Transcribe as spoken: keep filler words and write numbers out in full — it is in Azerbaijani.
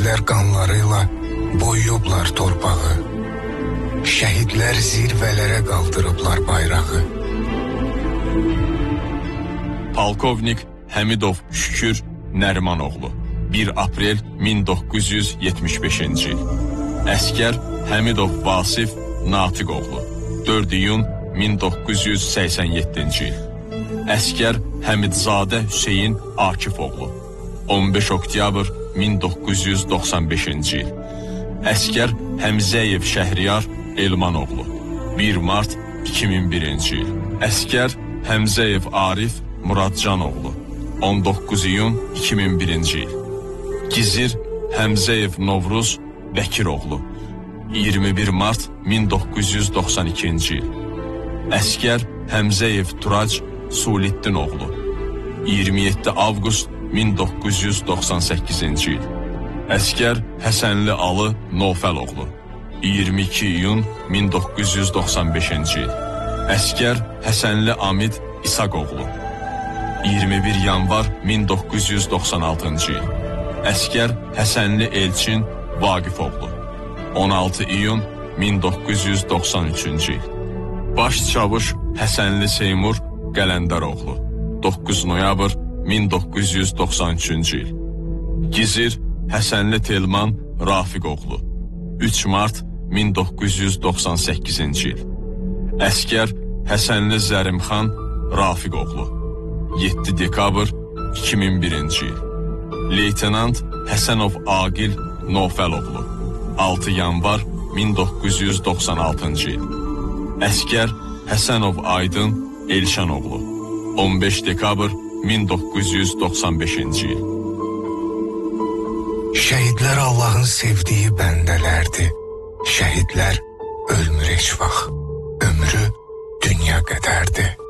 Şəhidlər qanlarıyla boyuyublar torpağı. Şəhidlər zirvələrə qaldırıblar bayrağı. Polkovnik Həmidov Şükür Nərimanoğlu, bir aprel min doqquz yüz yetmiş beşinci il. Əskər Həmidov Vasif Natiqoğlu, dörd iyun min doqquz yüz səksən yeddinci il. Əskər Həmidzadə Hüseyin Akifoğlu, on beş oktyabr min doqquz yüz doxsan beşinci il. Əskər Həmzəyev Şəhriyar Elmanoğlu, bir mart iki min birinci il. Əskər Həmzəyev Arif Muradcanoğlu, on doqquz iyun iki min birinci il. Gizir Həmzəyev Novruz Bəkiroğlu, iyirmi bir mart min doqquz yüz doxsan ikinci il. Əskər Həmzəyev Turac Suliddinoğlu, iyirmi yeddi avqust min doqquz yüz doxsan səkkizinci il. Əskər Həsənli Alı Nofəloğlu, iyirmi iki iyun min doqquz yüz doxsan beşinci il. Əskər Həsənli Amid İsaqoğlu, iyirmi bir yanvar min doqquz yüz doxsan altıncı il. Əskər Həsənli Elçin Vaqifoğlu, on altı iyun min doqquz yüz doxsan üçüncü il. Baş çavuş Həsənli Seymur Qələndəroğlu, doqquz noyabr min doqquz yüz doxsan üçüncü il. Gizir Həsənli Telman Rafiqoğlu, üç mart min doqquz yüz doxsan səkkizinci il. Əskər Həsənli Zərimxan Rafiqoğlu, yeddi dekabr iki min birinci il. Leytenant Həsənov Aqil Nofəloğlu, altı yanvar min doqquz yüz doxsan altıncı il. Əskər Həsənov Aydın Elşanoğlu, on beş dekabr min doqquz yüz doxsan beşinci il. Şəhidlər Allahın sevdiyi bəndələrdir. Şəhidlər ölmür heç vaxt. Ömrü dünya qədərdir.